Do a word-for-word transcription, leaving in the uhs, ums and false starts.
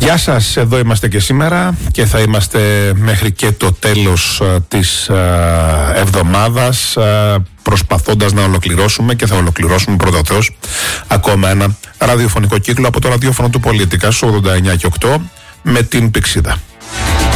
Γεια σας, εδώ είμαστε και σήμερα και θα είμαστε μέχρι και το τέλος της εβδομάδας, προσπαθώντας να ολοκληρώσουμε, και θα ολοκληρώσουμε πρώτα ο Θεός, ακόμα ένα ραδιοφωνικό κύκλο από το ραδιόφωνο του Πολίτικα στους ογδόντα εννιά και οκτώ με την Πηξίδα.